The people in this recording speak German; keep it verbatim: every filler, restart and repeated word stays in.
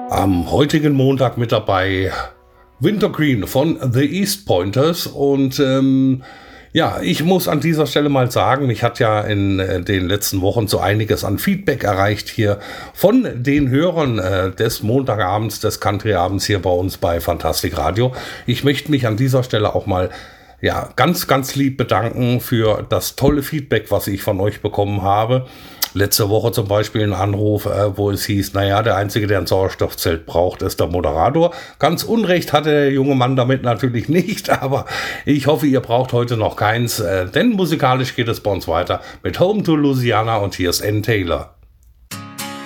Am heutigen Montag mit dabei Wintergreen von The East Pointers und ähm, ja, ich muss an dieser Stelle mal sagen, mich hat ja in äh, den letzten Wochen so einiges an Feedback erreicht hier von den Hörern äh, des Montagabends, des Countryabends hier bei uns bei Fantastic Radio. Ich möchte mich an dieser Stelle auch mal ja, ganz, ganz lieb bedanken für das tolle Feedback, was ich von euch bekommen habe. Letzte Woche zum Beispiel ein Anruf, äh, wo es hieß, naja, der Einzige, der ein Sauerstoffzelt braucht, ist der Moderator. Ganz Unrecht hatte der junge Mann damit natürlich nicht, aber ich hoffe, ihr braucht heute noch keins, äh, denn musikalisch geht es bei uns weiter mit Home to Louisiana und hier ist Ann Taylor.